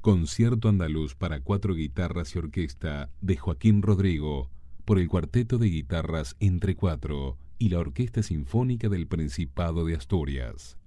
Concierto andaluz para 4 guitarras y orquesta de Joaquín Rodrigo, por el Cuarteto de Guitarras Entre Cuatro y la Orquesta Sinfónica del Principado de Asturias.